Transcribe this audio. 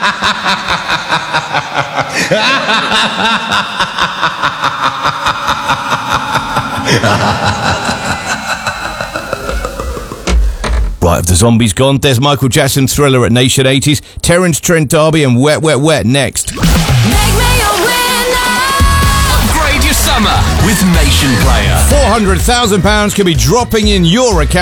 Right, have the zombies gone? There's Michael Jackson's Thriller at Nation 80s, Terence Trent D'Arby and Wet Wet Wet next. Make me a winner. Upgrade your summer with Nation Player. £400,000 can be dropping in your account.